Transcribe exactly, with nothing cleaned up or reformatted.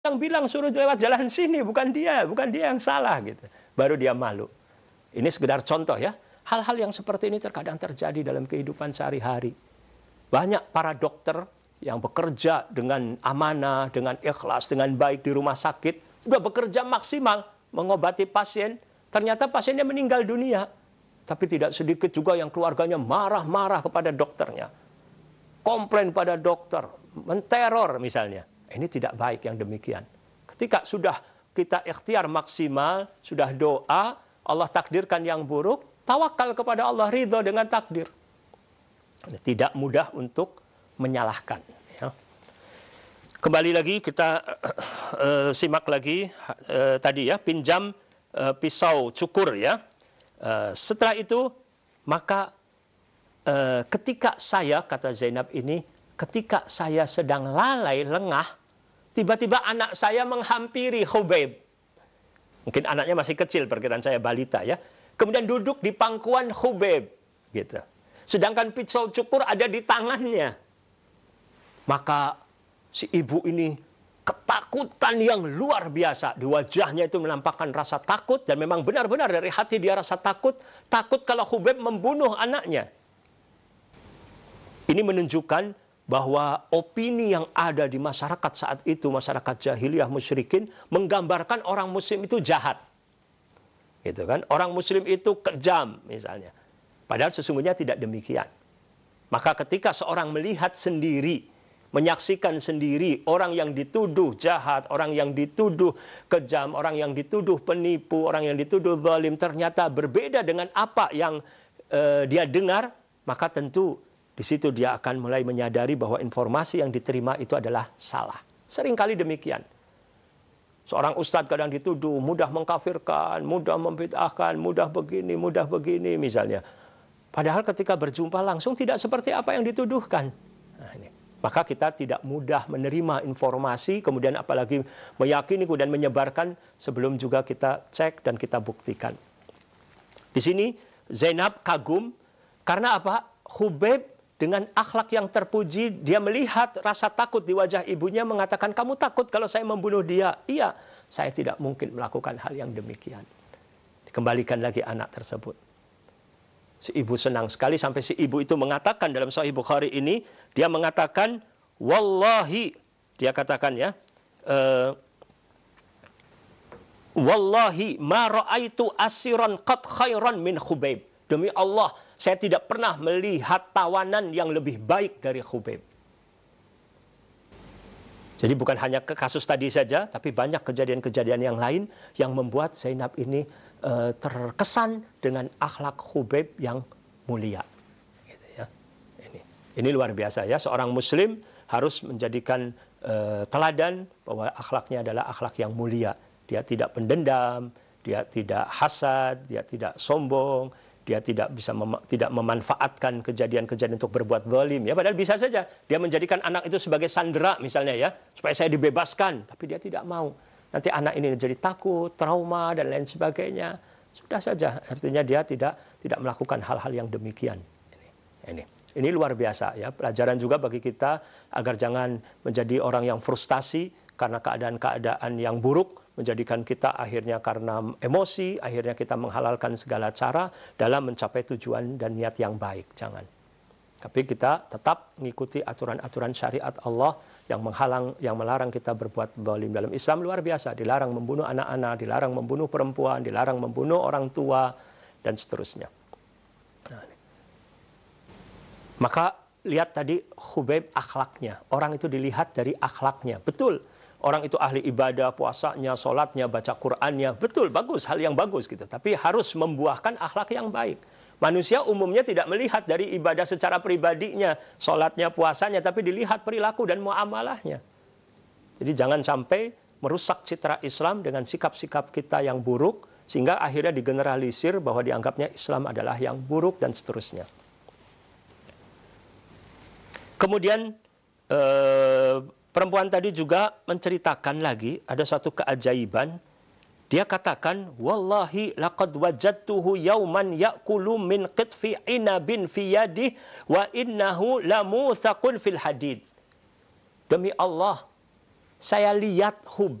yang bilang suruh lewat jalan sini, bukan dia, bukan dia yang salah gitu. Baru dia malu. Ini sekedar contoh ya. Hal-hal yang seperti ini terkadang terjadi dalam kehidupan sehari-hari. Banyak para dokter yang bekerja dengan amanah, dengan ikhlas, dengan baik di rumah sakit, sudah bekerja maksimal mengobati pasien, ternyata pasiennya meninggal dunia. Tapi tidak sedikit juga yang keluarganya marah-marah kepada dokternya. Komplain pada dokter, menteror misalnya. Ini tidak baik yang demikian. Ketika sudah kita ikhtiar maksimal, sudah doa, Allah takdirkan yang buruk, tawakal kepada Allah, ridho dengan takdir. Tidak mudah untuk menyalahkan. Ya. Kembali lagi kita uh, simak lagi uh, tadi ya, pinjam uh, pisau cukur ya. Uh, setelah itu, maka uh, ketika saya, kata Zainab ini, ketika saya sedang lalai, lengah, tiba-tiba anak saya menghampiri Khubayb. Mungkin anaknya masih kecil, perkiraan saya balita ya. Kemudian duduk di pangkuan Khubayb. Gitu. Sedangkan pisau cukur ada di tangannya. Maka si ibu ini ketakutan yang luar biasa. Di wajahnya itu menampakkan rasa takut. Dan memang benar-benar dari hati dia rasa takut. Takut kalau Khubayb membunuh anaknya. Ini menunjukkan bahwa opini yang ada di masyarakat saat itu, masyarakat jahiliyah musyrikin, menggambarkan orang muslim itu jahat. Gitu kan? Orang muslim itu kejam misalnya. Padahal sesungguhnya tidak demikian. Maka ketika seorang melihat sendiri, menyaksikan sendiri orang yang dituduh jahat, orang yang dituduh kejam, orang yang dituduh penipu, orang yang dituduh zalim, ternyata berbeda dengan apa yang uh, dia dengar, maka tentu di situ dia akan mulai menyadari bahwa informasi yang diterima itu adalah salah. Seringkali demikian. Seorang ustadz kadang dituduh mudah mengkafirkan, mudah membid'ahkan, mudah begini, mudah begini misalnya. Padahal ketika berjumpa langsung tidak seperti apa yang dituduhkan. Nah, ini. Maka kita tidak mudah menerima informasi, kemudian apalagi meyakini dan menyebarkan sebelum juga kita cek dan kita buktikan. Di sini Zainab kagum karena apa? Khubayb dengan akhlak yang terpuji, dia melihat rasa takut di wajah ibunya, mengatakan, kamu takut kalau saya membunuh dia? Iya, saya tidak mungkin melakukan hal yang demikian. Dikembalikan lagi anak tersebut. Si ibu senang sekali sampai si ibu itu mengatakan dalam Sahih Bukhari ini, dia mengatakan, wallahi, dia katakan ya, uh, wallahi ma ra'aitu asiran qad khairan min Khubayb. Demi Allah, saya tidak pernah melihat tawanan yang lebih baik dari Khubayb. Jadi bukan hanya ke kasus tadi saja, tapi banyak kejadian-kejadian yang lain yang membuat Zainab ini uh, terkesan dengan akhlak Khubayb yang mulia. Gitu ya. Ini, ini luar biasa ya. Seorang Muslim harus menjadikan uh, teladan bahwa akhlaknya adalah akhlak yang mulia. Dia tidak pendendam, dia tidak hasad, dia tidak sombong. Dia tidak bisa mem tidak memanfaatkan kejadian-kejadian untuk berbuat zalim ya, padahal bisa saja dia menjadikan anak itu sebagai sandera misalnya ya, supaya saya dibebaskan, tapi dia tidak mau. Nanti anak ini jadi takut, trauma dan lain sebagainya. Sudah saja, artinya dia tidak tidak melakukan hal-hal yang demikian. Ini ini ini luar biasa ya, pelajaran juga bagi kita agar jangan menjadi orang yang frustasi karena keadaan-keadaan yang buruk, menjadikan kita akhirnya karena emosi, akhirnya kita menghalalkan segala cara dalam mencapai tujuan dan niat yang baik. Jangan. Tapi kita tetap mengikuti aturan-aturan syariat Allah yang menghalang, yang melarang kita berbuat zalim. Dalam Islam luar biasa, dilarang membunuh anak-anak, dilarang membunuh perempuan, dilarang membunuh orang tua, dan seterusnya. Nah, maka lihat tadi Khubayb akhlaknya. Orang itu dilihat dari akhlaknya. Betul. Orang itu ahli ibadah, puasanya, sholatnya, baca Qur'annya. Betul, bagus, hal yang bagus gitu. Tapi harus membuahkan akhlak yang baik. Manusia umumnya tidak melihat dari ibadah secara pribadinya, sholatnya, puasanya, tapi dilihat perilaku dan muamalahnya. Jadi jangan sampai merusak citra Islam dengan sikap-sikap kita yang buruk, sehingga akhirnya digeneralisir bahwa dianggapnya Islam adalah yang buruk dan seterusnya. Kemudian, eh, perempuan tadi juga menceritakan lagi, ada suatu keajaiban. Dia katakan, wallahi laqad wajadtuhu yauman ya'kulu min qitfi inabin fi yadihi wa innahu lamuthaqun fil hadid. Demi Allah, saya lihat